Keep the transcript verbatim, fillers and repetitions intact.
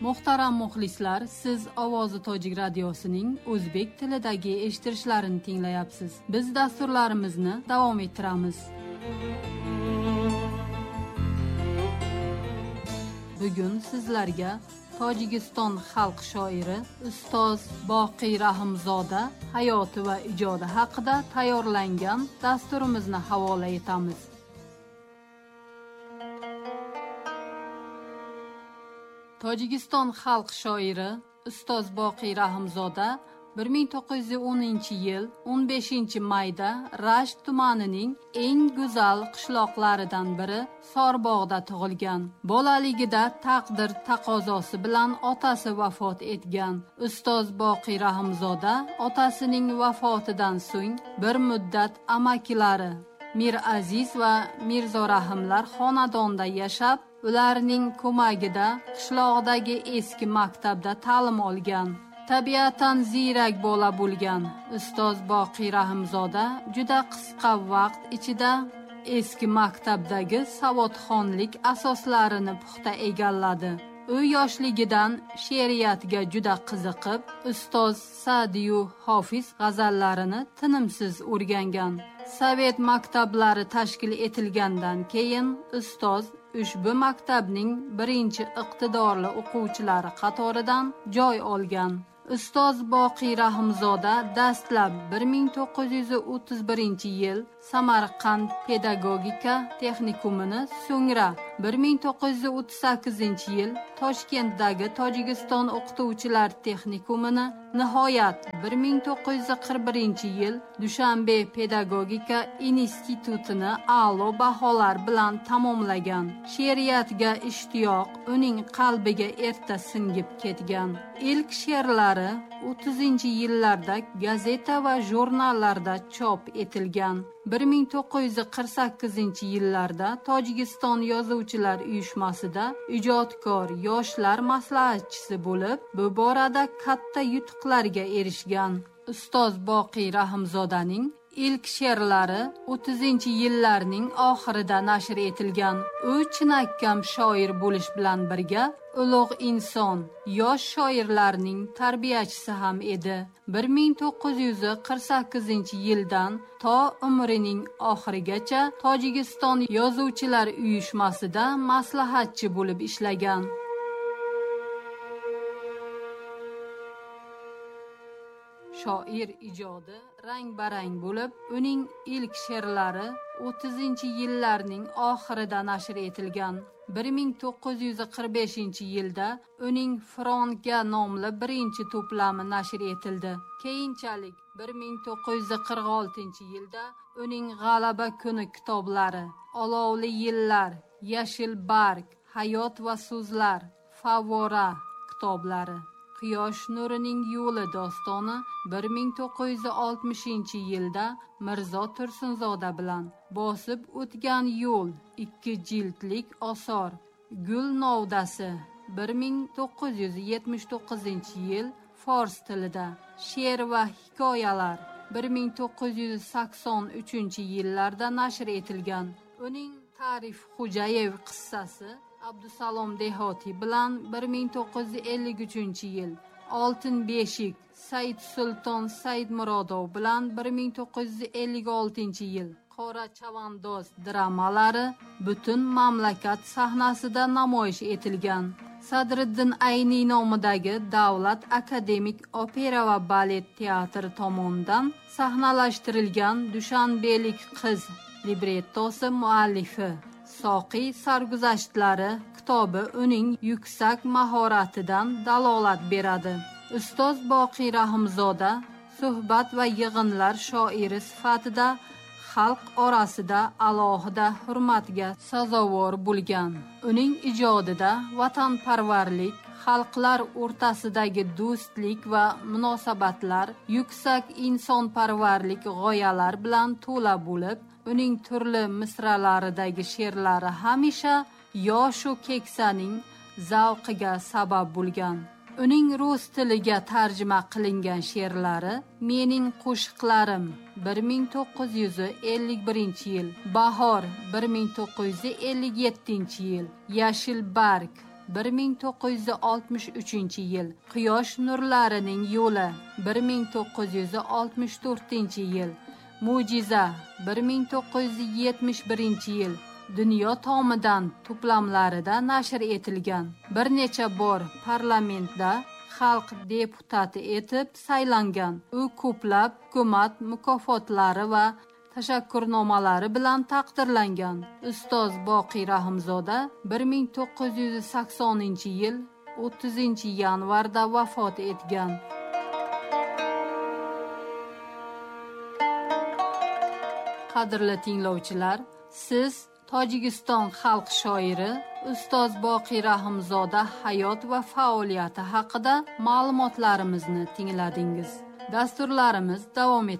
Muhtaram muxlislar, siz Ovozi Tojik radiosining o'zbek tilidagi eshittirishlarini tinglayapsiz. Biz dasturlarimizni davom ettiramiz. Bugun sizlarga Tojikiston xalq shoiri ustoz Boqiy Rahimzoda hayoti va ijodi haqida tayyorlangan dasturimizni havola etamiz. Tojikiston xalq shoiri ustoz Boqiy Rahimzoda bir ming to'qqiz yuz o'ninchi yil o'n beshinchi mayda Rasht tumanining eng go'zal qishloqlaridan biri Sorbog'da tug'ilgan. Bolaligida taqdir taqozosi bilan otasi vafot etgan. Ustoz Boqiy Rahimzoda otasining vafotidan so'ng bir muddat amakilari Mir Aziz va Mirzo Rahimlar xonadonda yashab, ularning ko'magida qishloqdagi eski maktabda ta'lim olgan. Tabiatan ziyrak bola bo'lgan ustoz Boqiy Rahimzoda juda qisqa vaqt ichida eski maktabdagi savodxonlik asoslarini puxta egalladi. U yoshligidan she'riyatga juda qiziqib, ustoz Sa'diyu Hofiz g'azallarini tinimsiz o'rgangan. Sovet maktablari tashkil etilgandan keyin ustoz ushbu maktabning birinchi iqtidorli o'quvchilari qatoridan joy olgan. Ustoz Boqiy Rahimzoda dastlab bir ming to'qqiz yuz o'ttiz birinchi yil Samarqand pedagogika texnikumini, so'ngra bir ming to'qqiz yuz o'ttiz sakkizinchi yil Toshkentdagi Tojikiston o'qituvchilar texnikumini, nihoyat bir ming to'qqiz yuz qirq birinchi yil Dushanbe pedagogika institutini a'lo baholar bilan tamomlagan. She'riyatga ishtiyoq uning qalbiga erta singib ketgan. Ilk she'rlari o'ttizinchi yillarda gazeta va jurnallarda chop etilgan. bir ming to'qqiz yuz qirq sakkizinchi yillarda Tojikiston yozuvchilar uyushmasida ijodkor yoshlar maslahatchisi bo'lib, bu borada katta yutuqlarga erishgan. Ustoz Boqiy Rahimzodaning ilk she'rlari o'ttizinchi yillarning oxirida nashr etilgan. U chinakam shoir bo'lish bilan birga ulug' inson, yosh shoirlarning tarbiyachisi ham edi. bir ming to'qqiz yuz qirq sakkizinchi yildan to umrining oxirigacha Tojikiston yozuvchilar uyushmasida maslahatchi bo'lib ishlagan. Shoir ijodi rang-barang bo'lib, uning ilk she'rlari o'ttizinchi yillarning oxirida nashr etilgan. bir ming to'qqiz yuz qirq beshinchi yilda uning Frontga nomli birinchi to'plami nashr etildi. Keyinchalik bir ming to'qqiz yuz qirq oltinchi yilda uning G'alaba kuni kitoblari, Olovli yillar, Yashil barg, Hayot va so'zlar, Favvora kitoblari, Quyosh nurining yo'li dostoni bir ming to'qqiz yuz oltmishinchi yilda Mirzo Tursunzoda bilan bosib o'tgan yo'l ikki jildlik asor, Gul novdasi bir ming to'qqiz yuz yetmish to'qqizinchi yil fors tilida, she'r va hikoyalar bir ming to'qqiz yuz sakson uchinchi yillarda nashr etilgan. Uning Tarif Xo'jayev qissasi Abdusalom Dehotiy bilan bir ming to'qqiz yuz ellik uchinchi yil, Oltin beshik Said Sulton Saidmurodov bilan bir ming to'qqiz yuz ellik oltinchi yil, Qora chavandoz dramalari butun mamlakat sahnasida namoyish etilgan. Sadriddin Ayniy nomidagi Davlat akademik opera va balet teatri tomonidan sahnalashtirilgan Dushanbelik qiz librettosi muallifi Soqiy sarguzashtlari kitobi uning yuksak mahoratidan dalolat beradi. Ustoz Boqiy Rahimzoda suhbat va yig'inlar shoiri sifatida xalq orasida alohida hurmatga sazovor bo'lgan. Uning ijodida vatanparvarlik, xalqlar o'rtasidagi do'stlik va munosabatlar, yuksak insonparvarlik g'oyalar bilan to'la bo'lib, uning turli misralaridagi she'rlari hamisha yosh u keksaning zavqiga sabab bo'lgan. Uning rus tiliga tarjima qilingan she'rlari Mening qo'shiqlarim bir ming to'qqiz yuz ellik birinchi yil, Bahor bir ming to'qqiz yuz ellik yettinchi yil, Yashil barg bir ming to'qqiz yuz oltmish uchinchi yil, Quyosh nurlarining yo'li bir ming to'qqiz yuz oltmish to'rtinchi yil, Mo'jiza bir ming to'qqiz yuz yetmish birinchi yil dunyo tomidan to'plamlarida nashr etilgan. Bir necha bor parlamentda xalq deputati etib saylangan. U ko'plab hukumat mukofotlari va tashakkurnomalari bilan taqdirlangan. Ustoz Boqiy Rahimzoda bir ming to'qqiz yuz saksoninchi yil o'ttizinchi yanvarda vafot etgan. Qadrli tinglovchilar, siz Tojikiston xalq shoiri Ustoz Boqiy Rahimzoda hayot va faoliyati haqida ma'lumotlarimizni tingladingiz. Dasturlarimiz davom etmoqda.